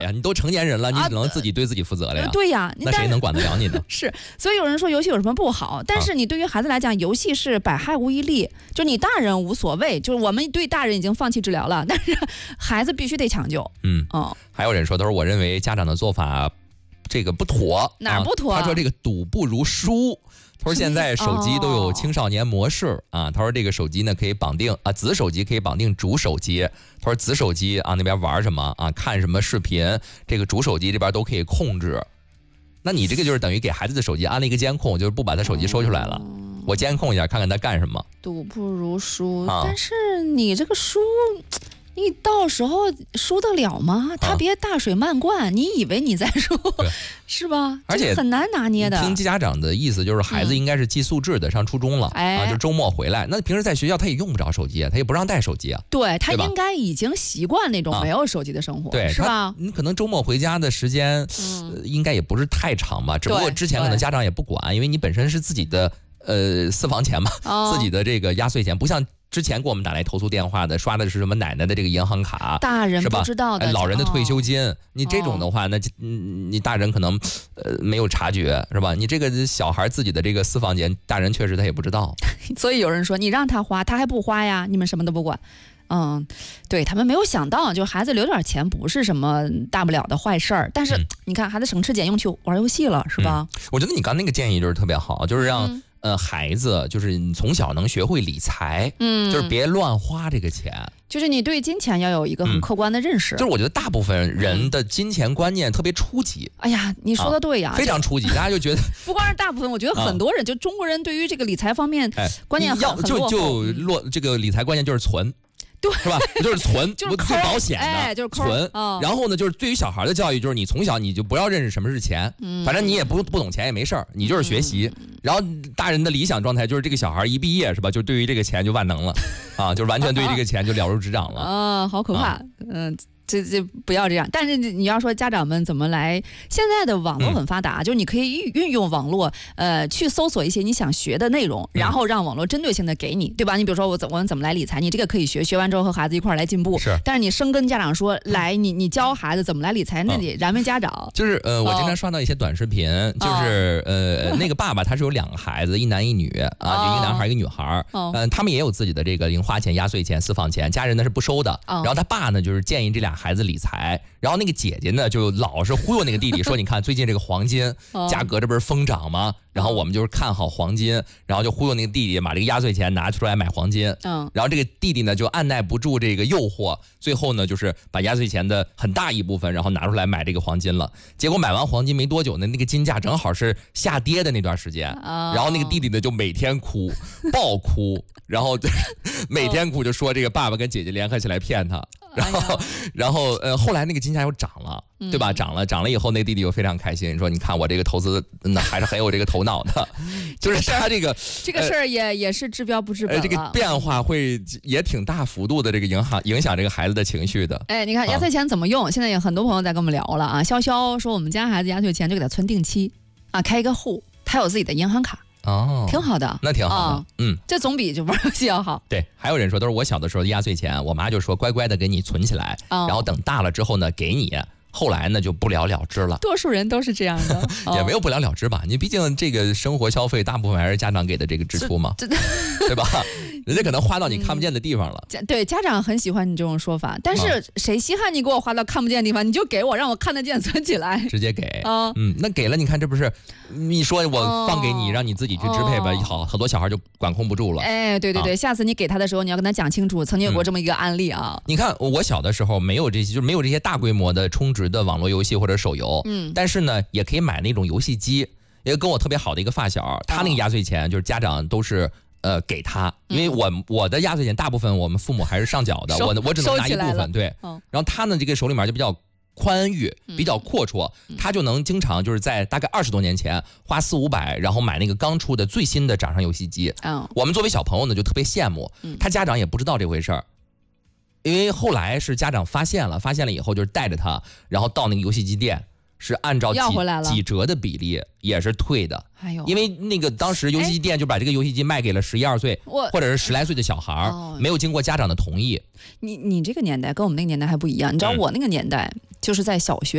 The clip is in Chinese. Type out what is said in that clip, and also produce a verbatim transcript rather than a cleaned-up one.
呀，你都成年人了，你只能自己对自己负责了呀。 啊、对呀， 那谁能管得了你呢？ 是，所以有人说游戏有什么不好，但是你对于孩子来讲，游戏是百害无一利，就你大人无所谓，就是我们对大人已经放弃治疗了，但是孩子必须得抢救。 嗯哦，还有人说，他说我认为家长的做法这个不妥， 哪儿不妥、啊？ 他说这个赌不如输。他说现在手机都有青少年模式、哦、啊，他说这个手机呢可以绑定啊，子手机可以绑定主手机。他说子手机啊那边玩什么啊，看什么视频，这个主手机这边都可以控制。那你这个就是等于给孩子的手机安了一个监控，就是不把他手机收出来了，哦、我监控一下看看他干什么。 赌不如输、啊，但是你这个输。你到时候输得了吗？他别大水漫灌，啊、你以为你在输，是吧？ 而且很难拿捏的。 听家长的意思就是，孩子应该是寄宿制的，嗯、上初中了、 哎、 啊，就周末回来。那平时在学校他也用不着手机，他也不让带手机啊。 对他应该已经习惯那种没有手机的生活， 啊、对， 是吧？ 你可能周末回家的时间，嗯呃、应该也不是太长吧？只不过之前可能家长也不管，因为你本身是自己的呃私房钱嘛，哦、自己的这个压岁钱，不像。之前给我们打来投诉电话的，刷的是什么奶奶的这个银行卡， 大人不知道的， 哎、老人的退休金，哦、你这种的话，那你大人可能呃没有察觉，是吧？你这个小孩自己的这个私房钱，大人确实他也不知道。 所以有人说，你让他花，他还不花呀？你们什么都不管。嗯，对他们没有想到，就孩子留点钱不是什么大不了的坏事儿。但是、嗯、你看，孩子省吃俭用去玩游戏了，是吧？ 嗯、我觉得你刚那个建议就是特别好，就是让、嗯。呃，孩子就是你从小能学会理财，嗯，就是别乱花这个钱， 就是你对金钱要有一个很客观的认识。 嗯、就是我觉得大部分人的金钱观念特别初级。 哎呀，你说的对呀， 啊、非常初级，大家就觉得不光是大部分，我觉得很多人，啊、就中国人对于这个理财方面观念很、 哎、很落后。就就落这个理财观念就是存。 对， 是吧？就是存， 就是最保险的， 哎、就是存、 哦。 然后呢，就是对于小孩的教育，就是你从小你就不要认识什么是钱，嗯、反正你也不不懂钱也没事儿，你就是学习。嗯、然后大人的理想状态就是这个小孩一毕业是吧，就对于这个钱就万能了，啊，就完全对于这个钱就了如指掌了。 啊，好可怕，嗯、啊。这这不要这样，但是你要说家长们怎么来，现在的网络很发达，嗯、就是你可以运用网络，呃，去搜索一些你想学的内容，然后让网络针对性的给你，对吧？你比如说我怎我们怎么来理财，你这个可以学，学完之后和孩子一块儿来进步。 是， 但是你生跟家长说，来你你教孩子怎么来理财，那得燃眉家长。 就是呃，我经常刷到一些短视频，哦、就是呃，那个爸爸他是有两个孩子，一男一女啊，就一个男孩一个女孩，嗯、呃，他们也有自己的这个零花钱、压岁钱、私房钱，家人呢是不收的。哦、然后他爸呢就是建议这俩孩子理财。然后那个姐姐呢，就老是忽悠那个弟弟说：“你看最近这个黄金价格这不是疯涨吗？”然后我们就是看好黄金，然后就忽悠那个弟弟把这个压岁钱拿出来买黄金。嗯，然后这个弟弟呢就按耐不住这个诱惑，最后呢就是把压岁钱的很大一部分，然后拿出来买这个黄金了。结果买完黄金没多久呢，那个金价正好是下跌的那段时间，然后那个弟弟呢就每天哭，暴哭，然后每天哭就说这个爸爸跟姐姐联合起来骗他。然后，哎、然后，呃，后来那个金价又涨了，对吧？涨了，涨了以后，那个弟弟又非常开心，说：“你看我这个投资，那还是很有这个头脑的。”就是他这个这个事儿也、呃、也是治标不治本了。 呃，这个变化会也挺大幅度的，这个影响影响这个孩子的情绪的。 哎，你看压岁钱怎么用？啊、现在有很多朋友在跟我们聊了啊。潇潇说，我们家孩子压岁钱就给他存定期，啊，开一个户，他有自己的银行卡。哦，挺好的， 那挺好的， 哦、嗯，这总比就玩游戏要好。 对，还有人说，都是我小的时候的压岁钱，我妈就说乖乖的给你存起来，哦、然后等大了之后呢给你。后来呢就不了了之了， 多数人都是这样的， 也没有不了了之吧？你毕竟这个生活消费大部分还是家长给的这个支出嘛，对吧？人家可能花到你看不见的地方了。 嗯、对，家长很喜欢你这种说法，但是谁稀罕你给我花到看不见的地方？你就给我，让我看得见，存起来， 直接给。啊、嗯，那给了，你看这不是你说我放给你，哦、让你自己去支配吧？好，很多小孩就管控不住了。 哎，对对对，啊、下次你给他的时候，你要跟他讲清楚，曾经有过这么一个案例啊。 嗯、你看我小的时候没有这些，就是没有这些大规模的充值的网络游戏或者手游，嗯，但是呢，也可以买那种游戏机。一个跟我特别好的一个发小，他那个压岁钱就是家长都是呃给他，因为我我的压岁钱大部分我们父母还是上缴的，我我只能拿一部分，对。然后他呢这个手里面就比较宽裕，比较阔绰，他就能经常就是在大概二十多年前花四五百，然后买那个刚出的最新的掌上游戏机。我们作为小朋友呢就特别羡慕，他家长也不知道这回事儿。因为后来是家长发现了，发现了以后就是带着他，然后到那个游戏机店，是按照 几, 几折的比例也是退的。哎呦，因为那个当时游戏机店就把这个游戏机卖给了十一二岁或者是十来岁的小孩，哦、没有经过家长的同意。 你你这个年代跟我们那个年代还不一样，你知道我那个年代、嗯、就是在小学。